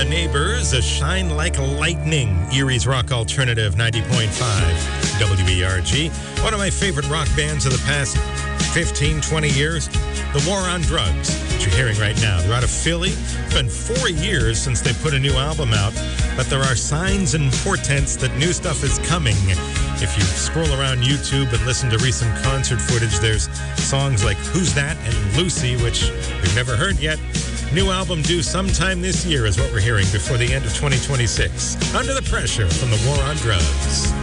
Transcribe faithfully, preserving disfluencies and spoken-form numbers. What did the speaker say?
the Neighbors, a Shine Like Lightning, Erie's Rock Alternative ninety point five W E R G. One of my favorite rock bands of the past fifteen, twenty years, The War on Drugs, which you're hearing right now. They're out of Philly. It's been four years since they put a new album out, but there are signs and portents that new stuff is coming. If you scroll around YouTube and listen to recent concert footage, there's songs like Who's That and Lucy, which we've never heard yet. New album due sometime this year is what we're hearing before the end of twenty twenty-six. Under the Pressure from The War on Drugs.